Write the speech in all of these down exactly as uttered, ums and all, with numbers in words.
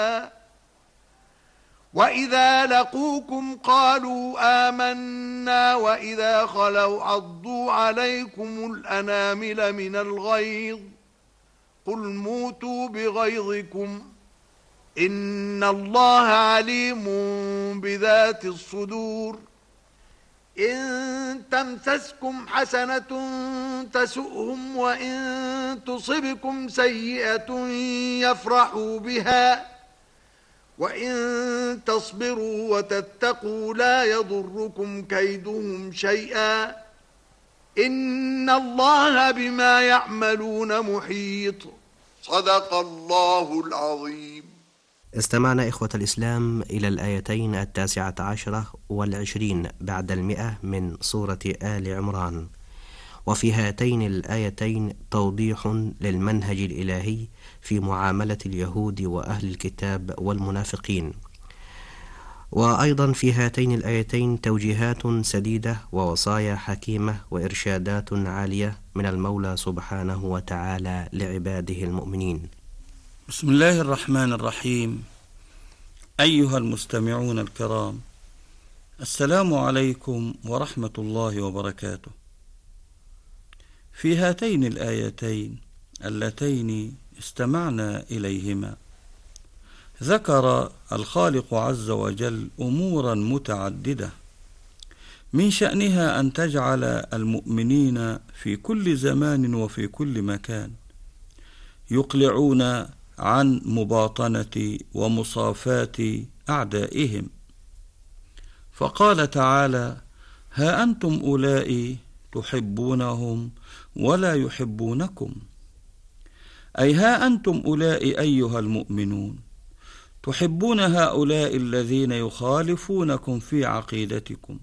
وإذا لقوكم قالوا آمنا وإذا خلوا عضوا عليكم الأنامل من الغيظ قل موتوا بغيظكم إن الله عليم بذات الصدور إن تمسسكم حسنة تسؤهم وإن تصبكم سيئة يفرحوا بها وَإِن تَصْبِرُوا وَتَتَّقُوا لَا يَضُرُّكُمْ كَيْدُهُمْ شَيْئًا إِنَّ اللَّهَ بِمَا يَعْمَلُونَ مُحِيطٌ. صدق الله العظيم. استمعنا إخوة الإسلام إلى الآيتين التاسعة عشرة والعشرين بعد المئة من سورة آل عمران، وفي هاتين الآيتين توضيح للمنهج الإلهي في معاملة اليهود وأهل الكتاب والمنافقين، وأيضا في هاتين الآيتين توجيهات سديدة ووصايا حكيمة وإرشادات عالية من المولى سبحانه وتعالى لعباده المؤمنين. بسم الله الرحمن الرحيم. أيها المستمعون الكرام، السلام عليكم ورحمة الله وبركاته. في هاتين الآيتين اللتين استمعنا إليهما ذكر الخالق عز وجل أمورا متعددة من شأنها أن تجعل المؤمنين في كل زمان وفي كل مكان يقلعون عن مباطنة ومصافاة أعدائهم. فقال تعالى: ها أنتم أولئك تحبونهم ولا يحبونكم، أي ها أنتم أولئك أيها المؤمنون تحبون هؤلاء الذين يخالفونكم في عقيدتكم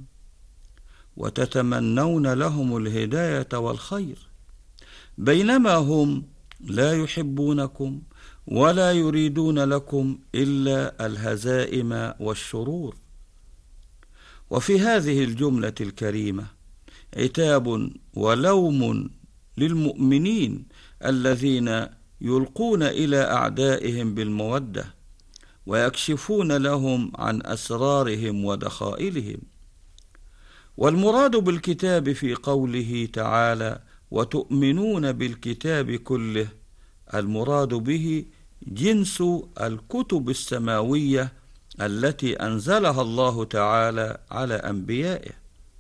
وتتمنون لهم الهداية والخير، بينما هم لا يحبونكم ولا يريدون لكم إلا الهزائم والشرور. وفي هذه الجملة الكريمة عتاب ولوم للمؤمنين الذين يلقون إلى أعدائهم بالمودة ويكشفون لهم عن أسرارهم ودخائلهم. والمراد بالكتاب في قوله تعالى: وتؤمنون بالكتاب كله، المراد به جنس الكتب السماوية التي أنزلها الله تعالى على أنبيائه،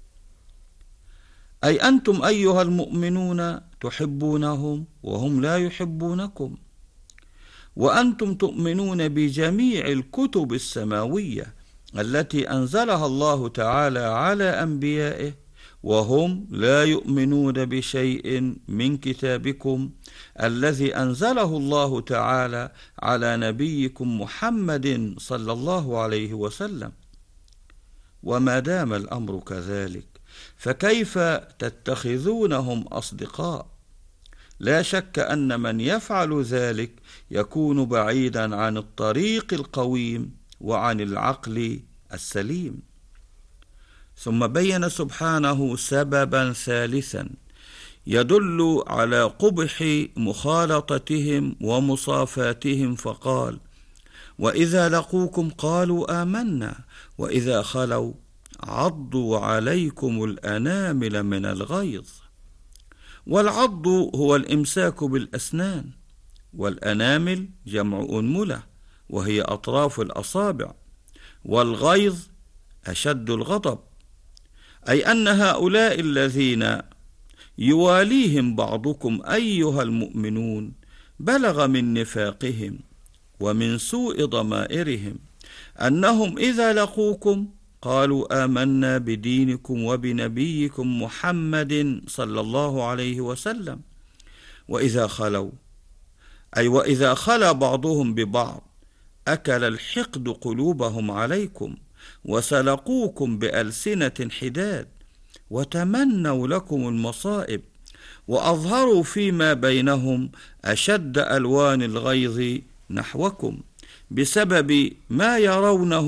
أي أنتم أيها المؤمنون تحبونهم وهم لا يحبونكم، وأنتم تؤمنون بجميع الكتب السماوية التي أنزلها الله تعالى على أنبيائه وهم لا يؤمنون بشيء من كتابكم الذي أنزله الله تعالى على نبيكم محمد صلى الله عليه وسلم. وما دام الأمر كذلك فكيف تتخذونهم أصدقاء؟ لا شك أن من يفعل ذلك يكون بعيدا عن الطريق القويم وعن العقل السليم. ثم بين سبحانه سببا ثالثا يدل على قبح مخالطتهم ومصافاتهم، فقال: وإذا لقوكم قالوا آمنا وإذا خلوا عضوا عليكم الأنامل من الغيظ. والعض هو الإمساك بالأسنان، والأنامل جمع أنملة وهي أطراف الأصابع، والغيظ أشد الغضب، أي أن هؤلاء الذين يواليهم بعضكم أيها المؤمنون بلغ من نفاقهم ومن سوء ضمائرهم أنهم إذا لقوكم قالوا آمنا بدينكم وبنبيكم محمد صلى الله عليه وسلم، وإذا خلوا أي وإذا خلا بعضهم ببعض أكل الحقد قلوبهم عليكم وسلقوكم بألسنة حداد وتمنوا لكم المصائب وأظهروا فيما بينهم أشد ألوان الغيظ نحوكم بسبب ما يرونه